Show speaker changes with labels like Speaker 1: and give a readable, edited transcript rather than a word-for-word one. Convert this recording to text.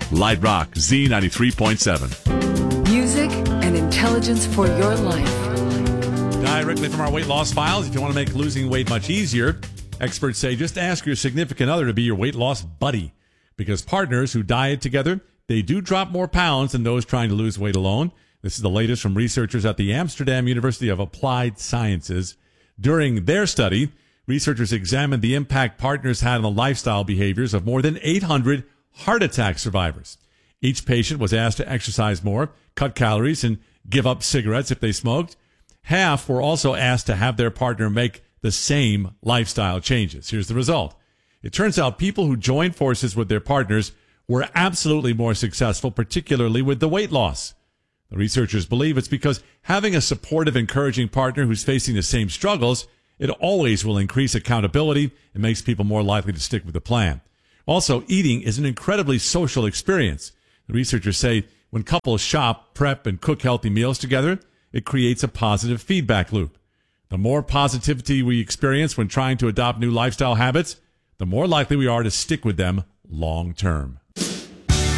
Speaker 1: Light Rock Z93.7.
Speaker 2: Music and intelligence for your life.
Speaker 1: Directly from our weight loss files, if you want to make losing weight much easier, experts say just ask your significant other to be your weight loss buddy. Because partners who diet together, they do drop more pounds than those trying to lose weight alone. This is the latest from researchers at the Amsterdam University of Applied Sciences. During their study, researchers examined the impact partners had on the lifestyle behaviors of more than 800 heart attack survivors. Each patient was asked to exercise more, cut calories, and give up cigarettes if they smoked. Half were also asked to have their partner make the same lifestyle changes. Here's the result. It turns out people who joined forces with their partners were absolutely more successful, particularly with the weight loss. The researchers believe it's because having a supportive, encouraging partner who's facing the same struggles, it always will increase accountability and makes people more likely to stick with the plan. Also, eating is an incredibly social experience. The researchers say when couples shop, prep, and cook healthy meals together, it creates a positive feedback loop. The more positivity we experience when trying to adopt new lifestyle habits, the more likely we are to stick with them long term.